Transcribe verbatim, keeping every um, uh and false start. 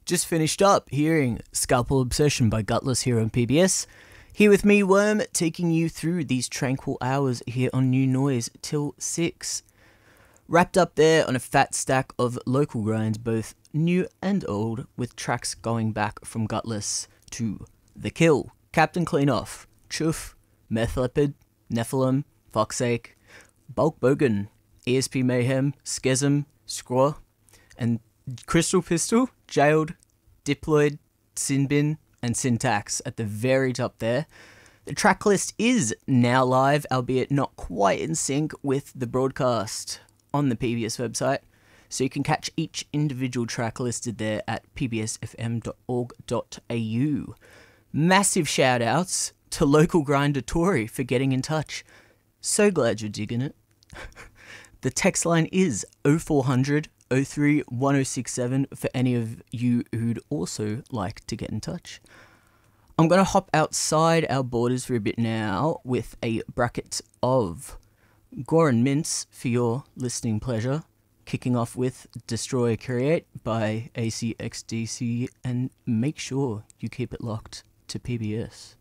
Just finished up hearing Scalpel Obsession by Gutless here on P B S. Here with me, Worm, taking you through these tranquil hours here on New Noise till six. Wrapped up there on a fat stack of local grinds, both new and old, with tracks going back from Gutless to The Kill, Captain Clean Off, Chuff, Meth Leopard, Nephilim, Foxsake, Bulk Bogan, E S P Mayhem, Schism, Scraw, and Crystal Pistol, Jailed, Diploid, Sinbin, and Syntax at the very top there. The track list is now live, albeit not quite in sync with the broadcast on the P B S website, so you can catch each individual track listed there at p b s f m dot org dot a u. Massive shout outs to local grinder Tori for getting in touch. So glad you're digging it. The text line is oh four hundred, oh three, one oh six seven for any of you who'd also like to get in touch. I'm going to hop outside our borders for a bit now with a bracket of Gore and Mince for your listening pleasure, kicking off with Destroy Create by A C X D C, and make sure you keep it locked to P B S.